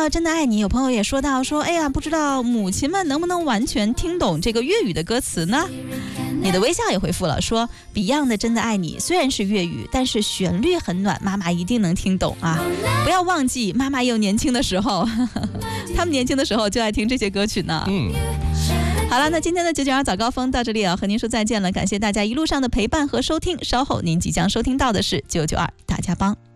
到真的爱你，有朋友也说到说，哎呀，不知道母亲们能不能完全听懂这个粤语的歌词呢？你的微笑也回复了说 Beyond 的真的爱你虽然是粤语，但是旋律很暖，妈妈一定能听懂啊！不要忘记妈妈也有年轻的时候他们年轻的时候就爱听这些歌曲呢。好了，那今天的992早高峰到这里要和您说再见了，感谢大家一路上的陪伴和收听，稍后您即将收听到的是992大家帮。